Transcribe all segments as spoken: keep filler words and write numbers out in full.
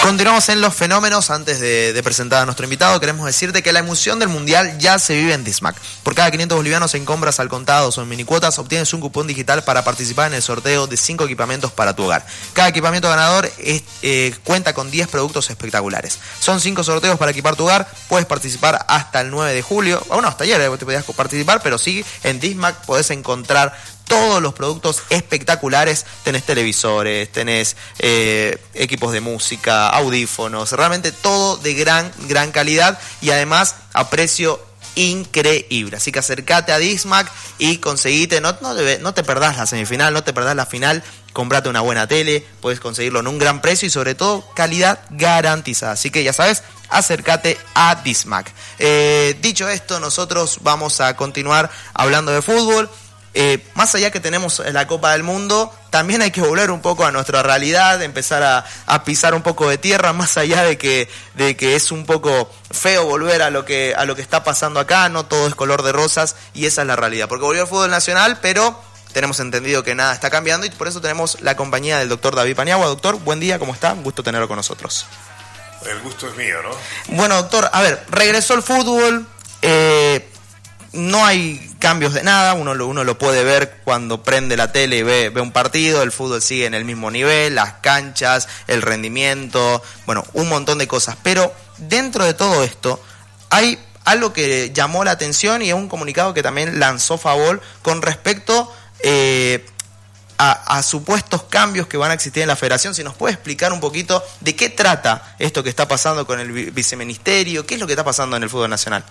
Continuamos en los fenómenos. Antes de, de presentar a nuestro invitado, queremos decirte que la emoción del Mundial ya se vive en Dismac. Por cada quinientos bolivianos en compras al contado o en minicuotas, obtienes un cupón digital para participar en el sorteo de cinco equipamientos para tu hogar. Cada equipamiento ganador es, eh, cuenta con diez productos espectaculares. Son cinco sorteos para equipar tu hogar. Puedes participar hasta el nueve de julio. Bueno, hasta ayer te podías participar, pero sí, en Dismac podés encontrar todos los productos espectaculares. Tenés televisores, tenés eh, equipos de música, audífonos, realmente todo de gran, gran calidad y además a precio increíble. Así que acércate a Dismac y conseguite, no, no, te, no te perdás la semifinal, no te perdás la final, comprate una buena tele, puedes conseguirlo en un gran precio y sobre todo calidad garantizada. Así que ya sabes, acércate a Dismac. Eh, dicho esto, nosotros vamos a continuar hablando de fútbol. Eh, más allá que tenemos la Copa del Mundo, también hay que volver un poco a nuestra realidad, empezar a, a pisar un poco de tierra, más allá de que, de que es un poco feo volver a lo que, a lo que está pasando acá. No todo es color de rosas y esa es la realidad, porque volvió el fútbol nacional, pero tenemos entendido que nada está cambiando y por eso tenemos la compañía del doctor David Paniagua. Doctor, buen día, ¿cómo está? Un gusto tenerlo con nosotros. El gusto es mío, ¿no? Bueno, doctor, a ver, regresó el fútbol, eh... no hay cambios de nada, uno lo, uno lo puede ver cuando prende la tele y ve, ve un partido, el fútbol sigue en el mismo nivel, las canchas, el rendimiento, bueno, un montón de cosas. Pero dentro de todo esto hay algo que llamó la atención y es un comunicado que también lanzó Favol con respecto eh, a, a supuestos cambios que van a existir en la federación. Si nos puede explicar un poquito de qué trata esto que está pasando con el viceministerio, qué es lo que está pasando en el fútbol nacional.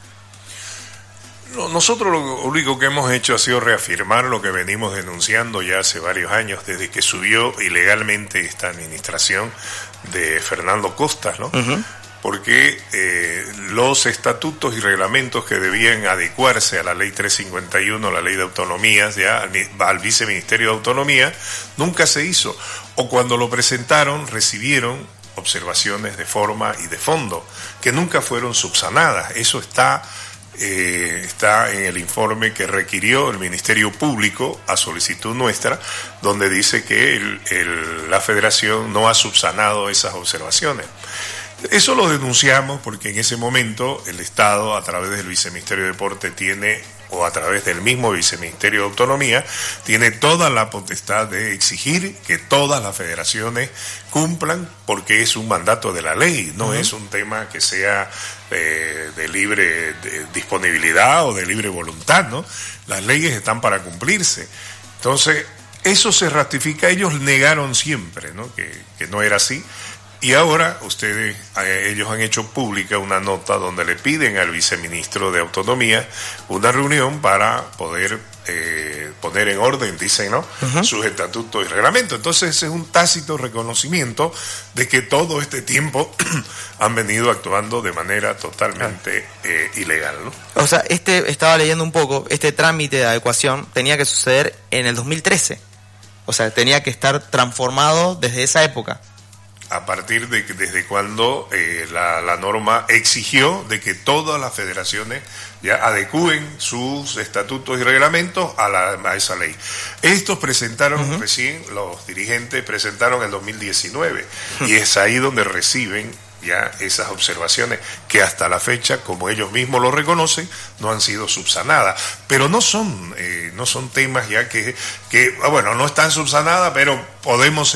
Nosotros lo único que hemos hecho ha sido reafirmar lo que venimos denunciando ya hace varios años, desde que subió ilegalmente esta administración de Fernando Costas, ¿no? Uh-huh. Porque eh, los estatutos y reglamentos que debían adecuarse a la ley trescientos cincuenta y uno, la ley de autonomías, ya al, al viceministerio de Autonomía, nunca se hizo. O cuando lo presentaron, recibieron observaciones de forma y de fondo, que nunca fueron subsanadas. Eso está... Eh, está en el informe que requirió el Ministerio Público a solicitud nuestra, donde dice que el, el, la Federación no ha subsanado esas observaciones. Eso lo denunciamos porque en ese momento el Estado, a través del Viceministerio de Deporte, tiene, o a través del mismo Viceministerio de Autonomía, tiene toda la potestad de exigir que todas las federaciones cumplan, porque es un mandato de la ley, no uh-huh. es un tema que sea eh, de libre de disponibilidad o de libre voluntad, ¿no? Las leyes están para cumplirse. Entonces, eso se ratifica. Ellos negaron siempre, ¿no? Que, que no era así. Y ahora ustedes, ellos han hecho pública una nota donde le piden al viceministro de Autonomía una reunión para poder eh, poner en orden, dicen, ¿no? Uh-huh. Sus estatutos y reglamentos. Entonces ese es un tácito reconocimiento de que todo este tiempo han venido actuando de manera totalmente eh, ilegal, ¿no? O sea, este estaba leyendo un poco, este trámite de adecuación tenía que suceder en el dos mil trece. O sea, tenía que estar transformado desde esa época. A partir de desde cuando eh, la, la norma exigió de que todas las federaciones ya adecúen sus estatutos y reglamentos a, la, a esa ley. Estos presentaron uh-huh. recién, los dirigentes presentaron en el dos mil diecinueve uh-huh. y es ahí donde reciben ya esas observaciones que hasta la fecha, como ellos mismos lo reconocen, no han sido subsanadas, pero no son eh, no son temas ya que, que bueno, no están subsanadas, pero podemos